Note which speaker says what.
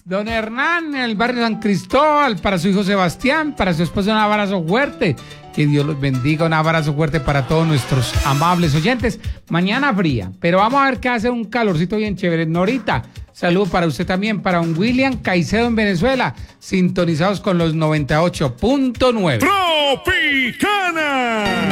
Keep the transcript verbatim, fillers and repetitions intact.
Speaker 1: Don Hernán, en el barrio San Cristóbal, para su hijo Sebastián, para su esposa un abrazo fuerte. Que Dios los bendiga, un abrazo fuerte para todos nuestros amables oyentes. Mañana fría, pero vamos a ver qué hace un calorcito bien chévere. Norita, saludo para usted también, para un William Caicedo en Venezuela, sintonizados con los noventa y ocho punto nueve.
Speaker 2: Tropicana.